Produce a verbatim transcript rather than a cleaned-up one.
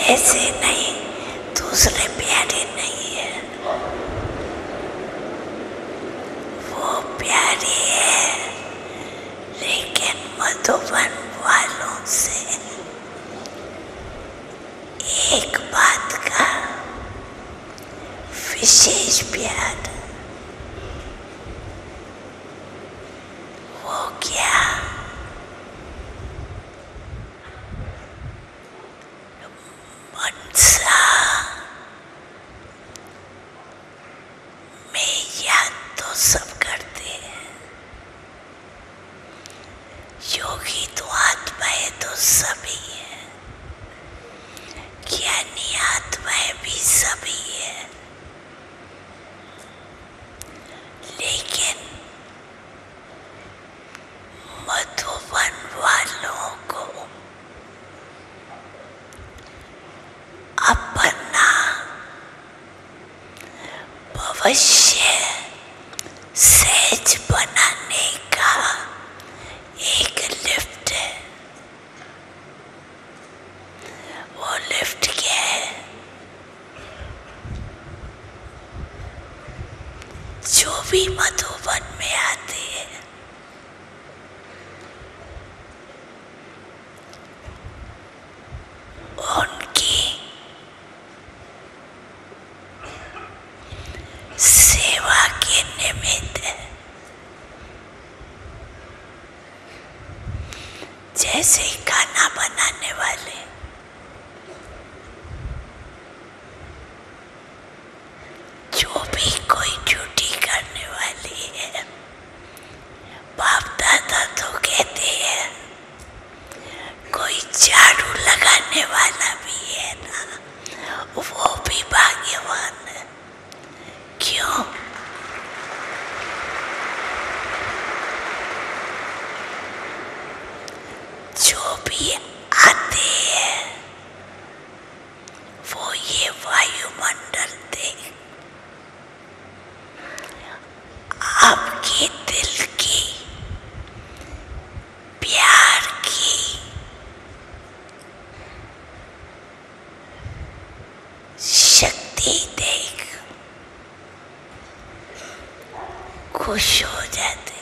ऐसे नहीं, दूसरे प्यारे नहीं है, वो प्यारे है लेकिन मधुबन वालों से एक बात का विशेष प्यार। वो क्या? मनसा में याद तो सब करते हैं, योगी तो आत्माएं तो सभी है, ज्ञानी आत्माएं भी सभी है, लेकिन मधुबन वालों को अपना भविष्य सहज बनाने का एक लिफ्ट है। वो लिफ्ट क्या है? जो भी मधुबन में आते हैं उनकी सेवा के निमित्त है। जैसे खाना बनाने वाले जो भी कोई ड्यूटी करने वाली है, बाप दादा तो कहते हैं कोई झाड़ू लगाने वाला भी है ना, वो भी भाग्यवान है। क्यों? जो भी आते हैं वो ये वायुमंडल देख आपके दिल की प्यार की शक्ति देख खुश हो जाते।